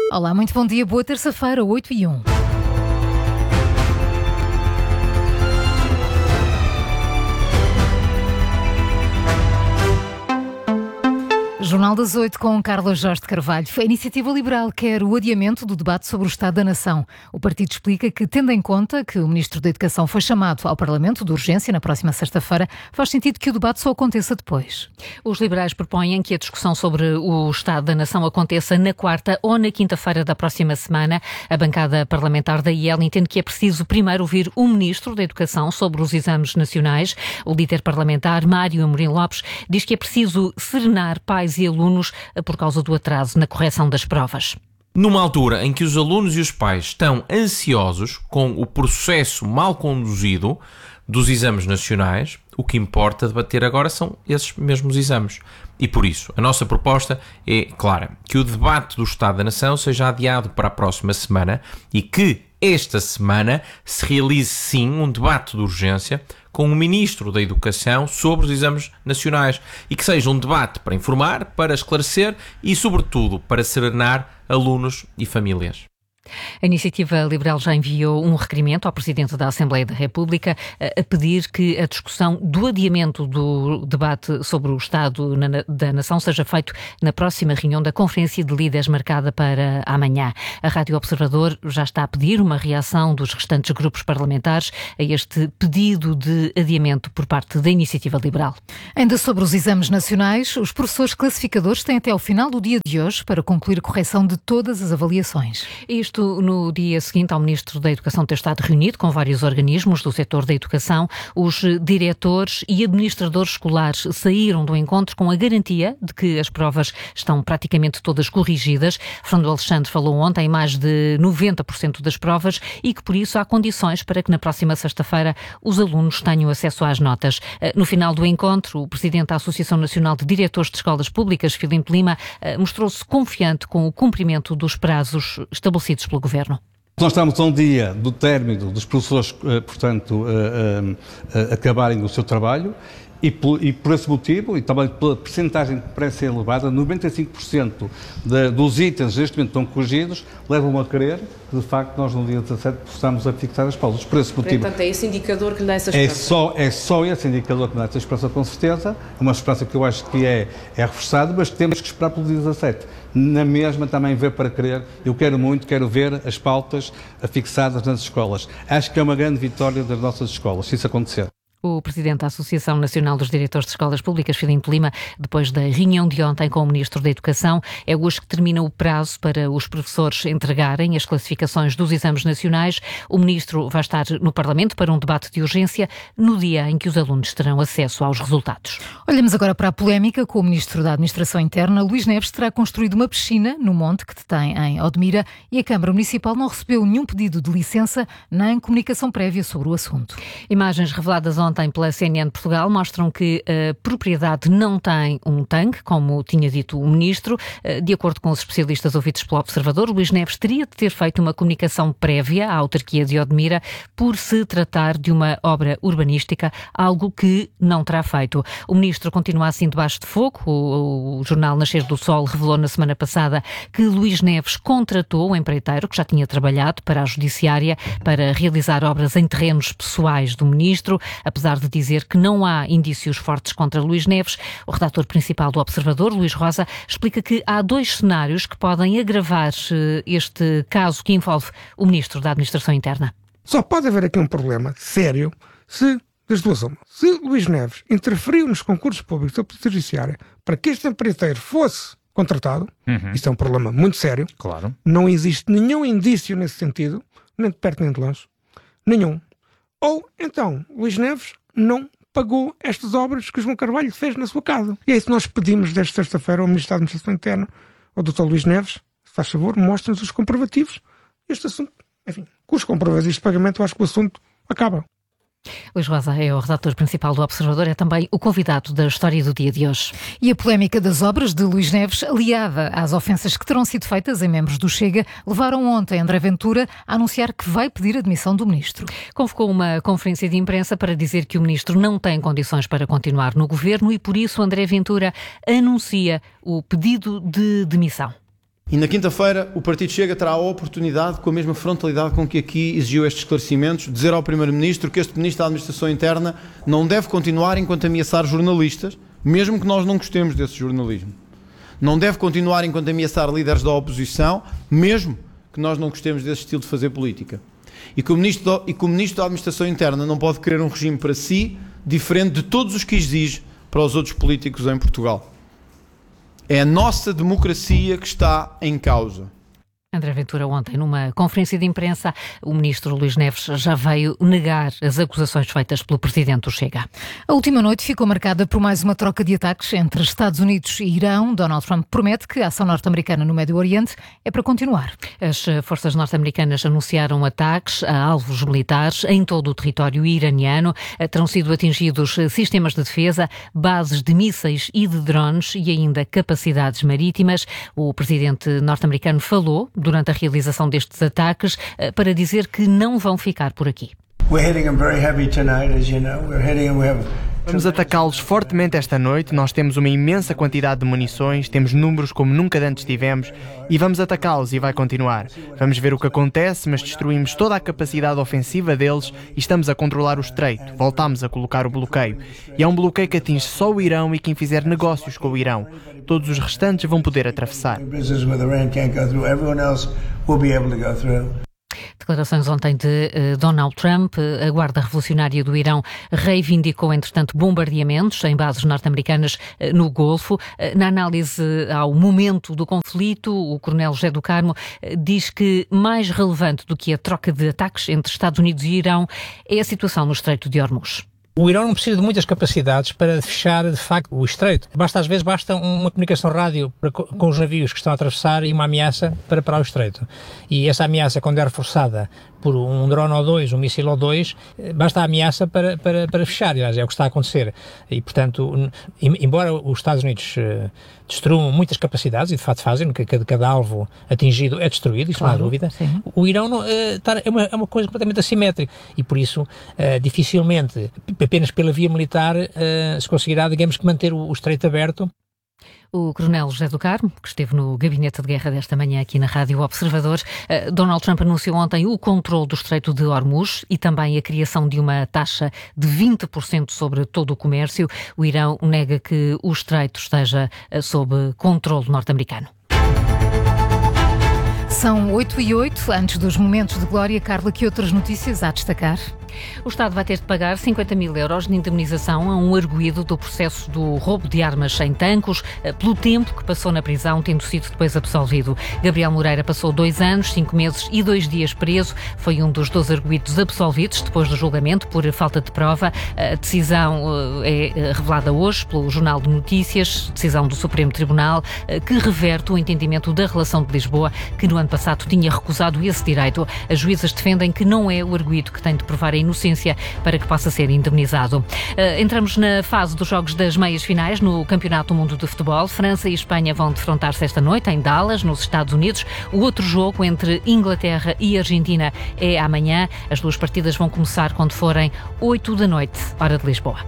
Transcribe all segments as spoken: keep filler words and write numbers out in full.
Olá, muito bom dia, boa terça-feira, oito e um. Jornal das oito com Carla Jorge de Carvalho. A Iniciativa Liberal quer o adiamento do debate sobre o Estado da Nação. O partido explica que, tendo em conta que o Ministro da Educação foi chamado ao Parlamento de urgência na próxima sexta-feira, faz sentido que o debate só aconteça depois. Os liberais propõem que a discussão sobre o Estado da Nação aconteça na quarta ou na quinta-feira da próxima semana. A bancada parlamentar da I E L entende que é preciso primeiro ouvir o Ministro da Educação sobre os exames nacionais. O líder parlamentar, Mário Amorim Lopes, diz que é preciso serenar pais e alunos por causa do atraso na correção das provas. Numa altura em que os alunos e os pais estão ansiosos com o processo mal conduzido dos exames nacionais, o que importa debater agora são esses mesmos exames. E por isso, a nossa proposta é clara, que o debate do Estado da Nação seja adiado para a próxima semana e que esta semana se realize sim um debate de urgência com o Ministro da Educação sobre os exames nacionais e que seja um debate para informar, para esclarecer e, sobretudo, para serenar alunos e famílias. A Iniciativa Liberal já enviou um requerimento ao Presidente da Assembleia da República a pedir que a discussão do adiamento do debate sobre o Estado da Nação seja feito na próxima reunião da Conferência de Líderes marcada para amanhã. A Rádio Observador já está a pedir uma reação dos restantes grupos parlamentares a este pedido de adiamento por parte da Iniciativa Liberal. Ainda sobre os exames nacionais, os professores classificadores têm até ao final do dia de hoje para concluir a correção de todas as avaliações. Isto no dia seguinte ao Ministro da Educação ter estado reunido com vários organismos do setor da educação. Os diretores e administradores escolares saíram do encontro com a garantia de que as provas estão praticamente todas corrigidas. Fernando Alexandre falou ontem em mais de noventa por cento das provas e que por isso há condições para que na próxima sexta-feira os alunos tenham acesso às notas. No final do encontro, o Presidente da Associação Nacional de Diretores de Escolas Públicas, Filipe Lima, mostrou-se confiante com o cumprimento dos prazos estabelecidos pelo Governo. Nós estamos a um dia do término dos professores, portanto, a, a, a acabarem o seu trabalho e por, e por esse motivo, e também pela percentagem que parece ser elevada, noventa e cinco por cento de, dos itens neste momento estão corrigidos, levam a crer que, de facto, nós no dia dezassete possamos a fixar as pausas. Por esse motivo. Portanto, é esse indicador que lhe dá essa é esperança? só, é só esse indicador que lhe dá essa esperança, com certeza. É uma esperança que eu acho que é, é reforçada, mas temos que esperar pelo dia dezassete. Na mesma também ver para crer. Eu quero muito, quero ver as pautas fixadas nas escolas. Acho que é uma grande vitória das nossas escolas, se isso acontecer. O Presidente da Associação Nacional dos Diretores de Escolas Públicas, Filipe Lima, depois da reunião de ontem com o Ministro da Educação, é hoje que termina o prazo para os professores entregarem as classificações dos exames nacionais. O Ministro vai estar no Parlamento para um debate de urgência no dia em que os alunos terão acesso aos resultados. Olhamos agora para a polémica com o Ministro da Administração Interna. Luís Neves terá construído uma piscina no monte que detém em Odmira e a Câmara Municipal não recebeu nenhum pedido de licença nem comunicação prévia sobre o assunto. Imagens reveladas ontem Ontem pela C N N Portugal mostram que a propriedade não tem um tanque, como tinha dito o Ministro. De acordo com os especialistas ouvidos pelo Observador, Luís Neves teria de ter feito uma comunicação prévia à autarquia de Odmira por se tratar de uma obra urbanística, algo que não terá feito. O Ministro continua assim debaixo de fogo. O, o jornal Nascer do Sol revelou na semana passada que Luís Neves contratou o empreiteiro que já tinha trabalhado para a Judiciária para realizar obras em terrenos pessoais do Ministro. Apesar de dizer que não há indícios fortes contra Luís Neves, o redator principal do Observador, Luís Rosa, explica que há dois cenários que podem agravar este caso que envolve o Ministro da Administração Interna. Só pode haver aqui um problema sério se, das duas uma, se Luís Neves interferiu nos concursos públicos da Polícia Judiciária para que este empreiteiro fosse contratado, uhum. Isso é um problema muito sério. Claro. Não existe nenhum indício nesse sentido, nem de perto nem de longe. Nenhum. Ou, então, Luís Neves não pagou estas obras que o João Carvalho fez na sua casa. E é isso que nós pedimos desta sexta-feira ao Ministro da Administração Interna, ao doutor Luís Neves, se faz favor, mostre-nos os comprovativos. Este assunto, enfim, com os comprovativos de pagamento, eu acho que o assunto acaba. Luís Rosa é o redator principal do Observador, é também o convidado da história do dia de hoje. E a polémica das obras de Luís Neves, aliada às ofensas que terão sido feitas em membros do Chega, levaram ontem André Ventura a anunciar que vai pedir a demissão do ministro. Convocou uma conferência de imprensa para dizer que o ministro não tem condições para continuar no governo e, por isso, André Ventura anuncia o pedido de demissão. E na quinta-feira o Partido Chega terá a oportunidade, com a mesma frontalidade com que aqui exigiu estes esclarecimentos, dizer ao Primeiro-Ministro que este Ministro da Administração Interna não deve continuar enquanto ameaçar jornalistas, mesmo que nós não gostemos desse jornalismo. Não deve continuar enquanto ameaçar líderes da oposição, mesmo que nós não gostemos desse estilo de fazer política. E que o Ministro, e que o Ministro da Administração Interna não pode querer um regime para si, diferente de todos os que exige para os outros políticos em Portugal. É a nossa democracia que está em causa. André Ventura, ontem, numa conferência de imprensa, o ministro Luís Neves já veio negar as acusações feitas pelo presidente do Chega. A última noite ficou marcada por mais uma troca de ataques entre Estados Unidos e Irão. Donald Trump promete que a ação norte-americana no Médio Oriente é para continuar. As forças norte-americanas anunciaram ataques a alvos militares em todo o território iraniano. Terão sido atingidos sistemas de defesa, bases de mísseis e de drones e ainda capacidades marítimas. O presidente norte-americano falou durante a realização destes ataques para dizer que não vão ficar por aqui. Vamos atacá-los fortemente esta noite. Nós temos uma imensa quantidade de munições, temos números como nunca antes tivemos e vamos atacá-los e vai continuar. Vamos ver o que acontece, mas destruímos toda a capacidade ofensiva deles e estamos a controlar o estreito. Voltamos a colocar o bloqueio. E é um bloqueio que atinge só o Irão e quem fizer negócios com o Irão. Todos os restantes vão poder atravessar. Declarações ontem de uh, Donald Trump. A Guarda Revolucionária do Irão reivindicou, entretanto, bombardeamentos em bases norte-americanas uh, no Golfo. Uh, na análise ao momento do conflito, o coronel José do Carmo uh, diz que mais relevante do que a troca de ataques entre Estados Unidos e Irão é a situação no Estreito de Hormuz. O Irão não precisa de muitas capacidades para fechar, de facto, o estreito. Basta, às vezes, basta uma comunicação rádio para, com os navios que estão a atravessar e uma ameaça para parar o estreito. E essa ameaça, quando é reforçada por um drone ou dois, um míssil ou dois, basta a ameaça para, para, para fechar. Aliás, é o que está a acontecer. E, portanto, embora os Estados Unidos destruam muitas capacidades, e de facto fazem, cada, cada alvo atingido é destruído, isso claro, não há dúvida, sim. O Irão não, é, uma, é uma coisa completamente assimétrica e, por isso, é, dificilmente, apenas pela via militar, é, se conseguirá, digamos que, manter o, o estreito aberto. O coronel José do Carmo, que esteve no gabinete de guerra desta manhã aqui na Rádio Observador. Uh, Donald Trump anunciou ontem o controle do Estreito de Hormuz e também a criação de uma taxa de vinte por cento sobre todo o comércio. O Irão nega que o Estreito esteja uh, sob controle norte-americano. São oito e oito, antes dos momentos de glória. Carla, que outras notícias há a destacar? O Estado vai ter de pagar cinquenta mil euros de indemnização a um arguido do processo do roubo de armas sem tancos pelo tempo que passou na prisão, tendo sido depois absolvido. Gabriel Moreira passou dois anos, cinco meses e dois dias preso. Foi um dos doze arguidos absolvidos depois do julgamento por falta de prova. A decisão é revelada hoje pelo Jornal de Notícias, decisão do Supremo Tribunal, que reverte o entendimento da Relação de Lisboa, que no ano passado tinha recusado esse direito. As juízas defendem que não é o arguido que tem de provar a inocência para que possa ser indemnizado. Uh, entramos na fase dos jogos das meias finais no Campeonato do Mundo de Futebol. França e Espanha vão defrontar-se esta noite em Dallas, nos Estados Unidos. O outro jogo entre Inglaterra e Argentina é amanhã. As duas partidas vão começar quando forem oito da noite, hora de Lisboa.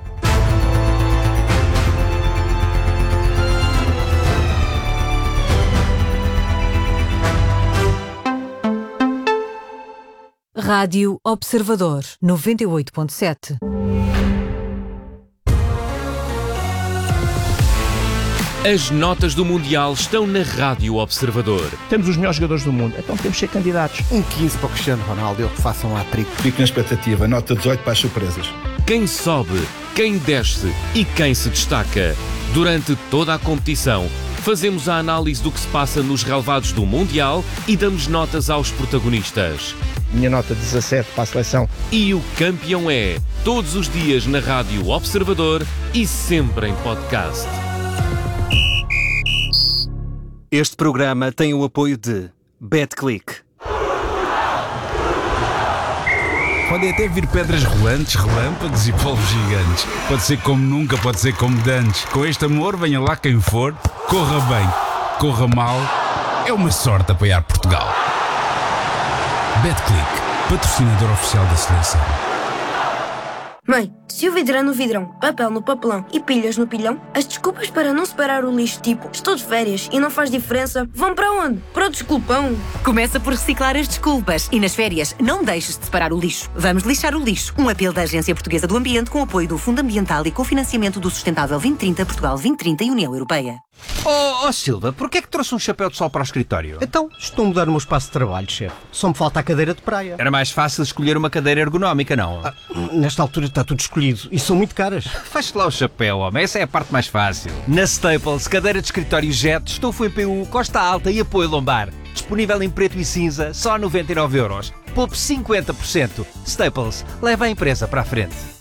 Rádio Observador, noventa e oito ponto sete. As notas do Mundial estão na Rádio Observador. Temos os melhores jogadores do mundo, então temos que ser candidatos. Um quinze para o Cristiano Ronaldo, eu que faço um hat-trick. Fico na expectativa, nota dezoito para as surpresas. Quem sobe, quem desce e quem se destaca. Durante toda a competição, fazemos a análise do que se passa nos relevados do Mundial e damos notas aos protagonistas. Minha nota dezassete para a seleção. E o campeão é, todos os dias na Rádio Observador e sempre em podcast. Este programa tem o apoio de BetClick. Podem até vir pedras rolantes, relâmpagos e polvos gigantes. Pode ser como nunca, pode ser como dantes. Com este amor, venha lá quem for. Corra bem, corra mal. É uma sorte apoiar Portugal. BetClick, patrocinador oficial da seleção. Mãe, Se o vidro é no vidrão, papel no papelão e pilhas no pilhão, as desculpas para não separar o lixo, tipo estou de férias e não faz diferença, vão para onde? Para o desculpão. Começa por reciclar as desculpas e nas férias não deixes de separar o lixo. Vamos lixar o lixo. Um apelo da Agência Portuguesa do Ambiente com apoio do Fundo Ambiental e cofinanciamento do Sustentável vinte trinta, Portugal vinte trinta e União Europeia. Oh, oh Silva, porquê é que trouxe um chapéu de sol para o escritório? Então, estou a mudar o meu espaço de trabalho, chefe. Só me falta a cadeira de praia. Era mais fácil escolher uma cadeira ergonómica, não? Ah, nesta altura está tudo escolhido e são muito caras. Faz-te lá o chapéu, homem. Essa é a parte mais fácil. Na Staples, cadeira de escritório Jet, estofo em P U, costa alta e apoio lombar. Disponível em preto e cinza, só noventa e nove euros. Poupe cinquenta por cento. Staples, leva a empresa para a frente.